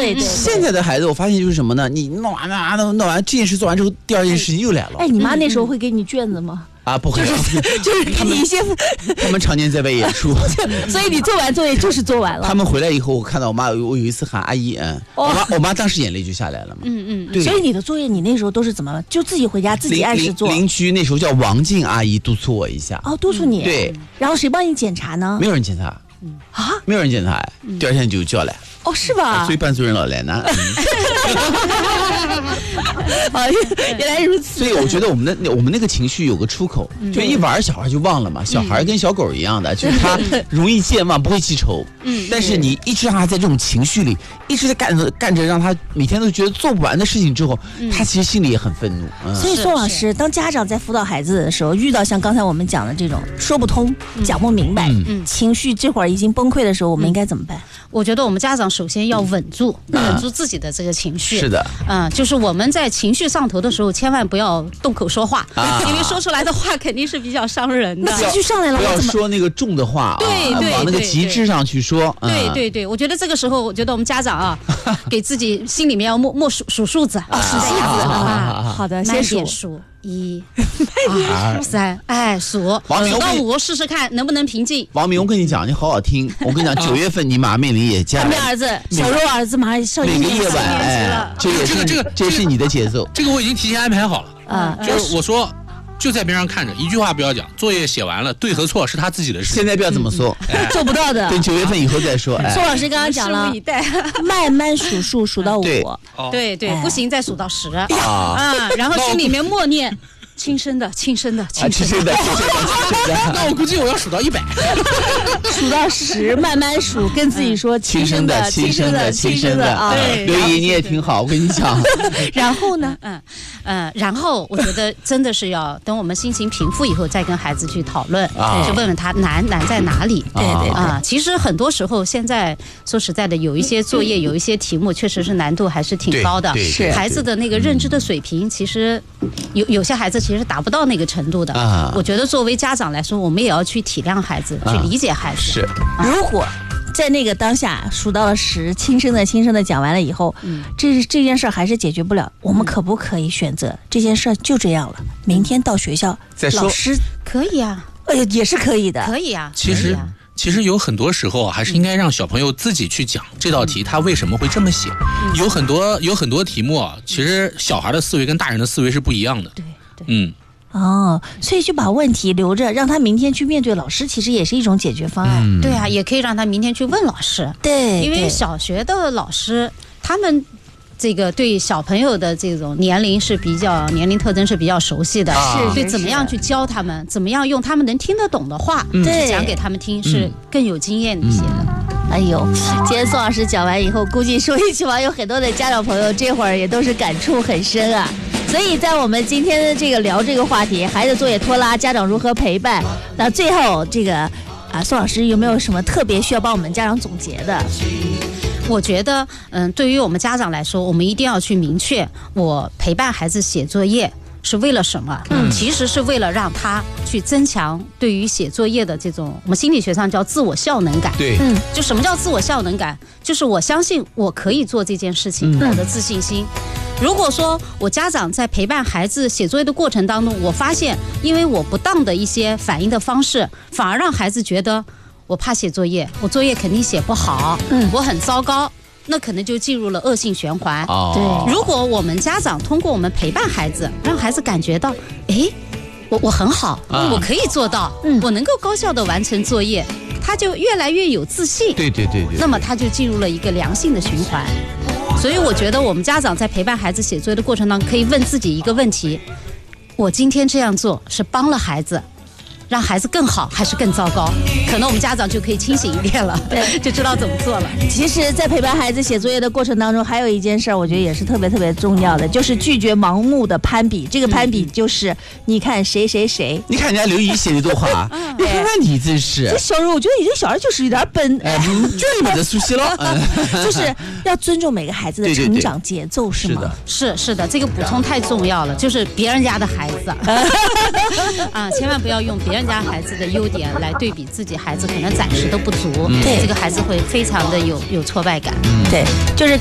对， 现在的孩子，我发现就是什么呢？你弄完这件事做完之后，第二件事情又来了。 哎，你妈那时候会给你卷子吗？ 啊，不会， 就是给你一些， 他们常年在外演出， 所以你做完作业就是做完了。 他们回来以后，我看到我妈，我有一次喊阿姨，我妈当时眼泪就下来了嘛。对。 所以你的作业，你那时候都是怎么？就自己回家自己按时做。 邻居那时候叫王静阿姨督促我一下。 哦，督促你。 对。然后谁帮你检查呢？ 没有人检查。啊？没有人检查，第二天就叫来。 哦，是吧？ 所以班主任老来呢。 原来如此。 所以我觉得我们那个情绪有个出口，就一玩小孩就忘了嘛。小孩跟小狗一样的，就是他容易健忘，不会记仇。但是你一直让他在这种情绪里，一直在干着让他每天都觉得做不完的事情之后，他其实心里也很愤怒。 所以宋老师，当家长在辅导孩子的时候，遇到像刚才我们讲的这种说不通、讲不明白、情绪这会儿已经崩溃的时候，我们应该怎么办？ 我觉得我们家长首先要稳住自己的这个情绪。 是的， 就是我们在情绪上头的时候，千万不要动口说话，因为说出来的话肯定是比较伤人的。 那情绪上来了， 不要说那个重的话，往那个极致上去说。 对，我觉得这个时候，我觉得我们家长给自己心里面要默数数字， 数数字好的，先数1、2、3，数到5试试看能不能平静。 王明，我跟你讲，你好好听。我跟你讲，9月份你马上面临也加。 他们儿子小肉儿子马上上1年级了。 每个夜晚，这是你的节奏。 这个我已经提前安排好了。就是我说。就在边上看着，一句话不要讲，作业写完了，对和错是他自己的事。 现在不要这么说， 做不到的。 等9月份以后再说。 宋老师刚刚讲了，慢慢数到5。 对，不行再数到10。然后心里面默念。轻声的。 那我估计我要数到100， 数到10，慢慢数，跟自己说轻声的。 对，刘姨你也挺好，我跟你讲。 然后呢？ 然后我觉得真的是要等我们心情平复以后，再跟孩子去讨论，就问问他难在哪里。 对。 其实很多时候现在说实在的，有一些作业，有一些题目，确实是难度还是挺高的。 是孩子的那个认知的水平，其实有些孩子其实达不到那个程度的。我觉得作为家长来说，我们也要去体谅孩子，去理解孩子。 是， 如果在那个当下数到了10，轻声的讲完了以后，这件事还是解决不了，我们可不可以选择这件事就这样了？明天到学校再说。 老师可以啊， 也是可以的， 可以啊。 其实有很多时候还是应该让小朋友自己去讲这道题他为什么会这么写。有很多题目其实小孩的思维跟大人的思维是不一样的。 对。 所以就把问题留着，让他明天去面对老师，其实也是一种解决方案。 对啊，也可以让他明天去问老师。 对， 因为小学的老师他们这个对小朋友的这种年龄特征是比较熟悉的，对怎么样去教他们，怎么样用他们能听得懂的话去讲给他们听，是更有经验一些的。 哎呦，今天宋老师讲完以后，估计收音机旁有很多的家长朋友这会儿也都是感触很深啊。所以在我们今天的聊这个话题，孩子作业拖拉，家长如何陪伴？那最后宋老师有没有什么特别需要帮我们家长总结的？ 我觉得，对于我们家长来说，我们一定要去明确，我陪伴孩子写作业是为了什么？其实是为了让他去增强对于写作业的这种，我们心理学上叫自我效能感。 对， 就什么叫自我效能感？就是我相信我可以做这件事情，我的自信心。如果说我家长在陪伴孩子写作业的过程当中，我发现因为我不当的一些反应的方式，反而让孩子觉得我怕写作业，我作业肯定写不好，我很糟糕，那可能就进入了恶性循环。 对， 如果我们家长通过我们陪伴孩子，让孩子感觉到，我很好，我可以做到，我能够高效的完成作业，他就越来越有自信。 对， 那么他就进入了一个良性的循环。所以我觉得我们家长在陪伴孩子写作业的过程当中，可以问自己一个问题：我今天这样做是帮了孩子，让孩子更好还是更糟糕？可能我们家长就可以清醒一点了，对，就知道怎么做了。 其实在陪伴孩子写作业的过程当中，还有一件事我觉得也是特别特别重要的，就是拒绝盲目的攀比。这个攀比就是你看谁，你看人家刘姨写的多好啊，你看看你真是这小人，我觉得你这小孩就是有点笨， 就是没得出息了。 就是要尊重每个孩子的成长节奏，是吗？ 是的，这个补充太重要了，就是别人家的孩子千万不要用别人家孩子的优点来对比自己孩子可能暂时都不足，这个孩子会非常的有挫败感。 对，就是